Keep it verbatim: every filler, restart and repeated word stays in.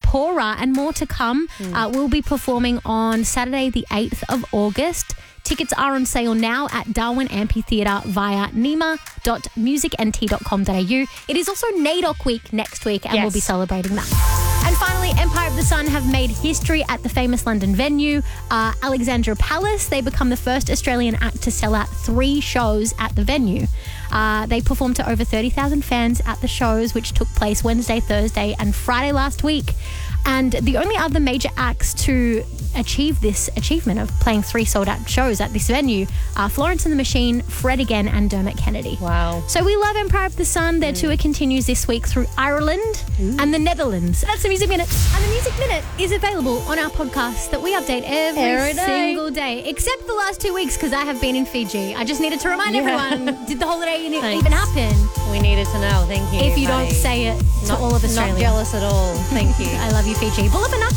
Pora, and more to come. Mm. Uh, we'll be performing on Saturday the eighth of August. Tickets are on sale now at Darwin Amphitheatre via nima dot music n t dot com dot a u. It is also NAIDOC week next week, and yes. we'll be celebrating that. And finally, Empire of the Sun have made history at the famous London venue, uh, Alexandra Palace. They become the first Australian act to sell out three shows at the venue. Uh, they performed to over thirty thousand fans at the shows, which took place Wednesday, Thursday, and Friday last week. And the only other major acts to achieve this achievement of playing three sold-out shows at this venue are Florence and the Machine, Fred Again, and Dermot Kennedy. Wow. So we love Empire of the Sun. Their mm. tour continues this week through Ireland Ooh. and the Netherlands. That's the Music Minute. And the Music Minute is available on our podcast that we update every, every day. single day, except the last two weeks because I have been in Fiji. I just needed to remind yeah. everyone, did the holiday Thanks. even happen? We needed to know. Thank you. If you honey. don't say it to not, all of Australia. Not jealous at all. Thank you. I love you, Fiji. Bulletin